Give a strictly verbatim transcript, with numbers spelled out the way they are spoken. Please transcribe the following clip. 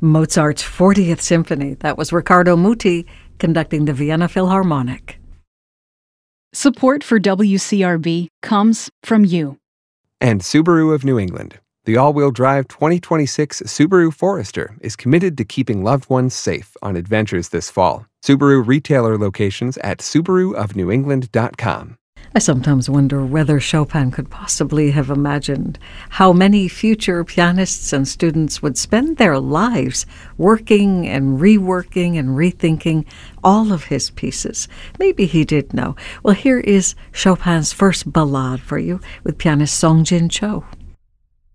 Mozart's fortieth Symphony. That was Riccardo Muti conducting the Vienna Philharmonic. Support for W C R B comes from you. And Subaru of New England. The all-wheel drive twenty twenty-six Subaru Forester is committed to keeping loved ones safe on adventures this fall. Subaru retailer locations at subaru of new england dot com. I sometimes wonder whether Chopin could possibly have imagined how many future pianists and students would spend their lives working and reworking and rethinking all of his pieces. Maybe he did know. Well, here is Chopin's first ballade for you with pianist Song Jin Cho.